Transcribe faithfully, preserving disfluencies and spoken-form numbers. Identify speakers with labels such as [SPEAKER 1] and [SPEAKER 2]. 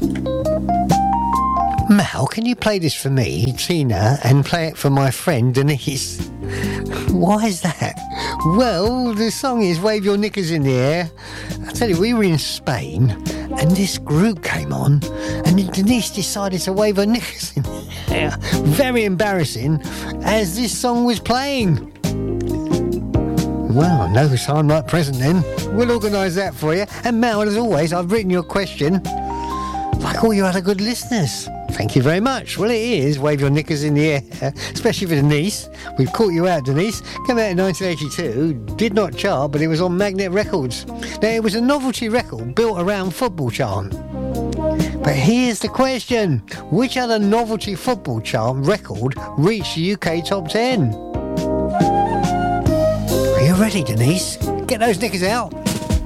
[SPEAKER 1] Mal, can you play this for me, Tina, and play it for my friend Denise? Why is that? Well, the song is Wave Your Knickers in the Air. I tell you, we were in Spain and this group came on and then Denise decided to wave her knickers in the air. Very embarrassing as this song was playing. Well, no time like present then. We'll organise that for you. And Mal, as always, I've written your question. Like all your other good listeners. Thank you very much. Well, it is Wave Your Knickers in the Air, especially for Denise. We've caught you out, Denise. Came out in nineteen eighty-two, did not chart, but it was on Magnet Records. Now, it was a novelty record built around football chant. But here's the question. Which other novelty football chant record reached the U K top ten? Are you ready, Denise? Get those knickers out.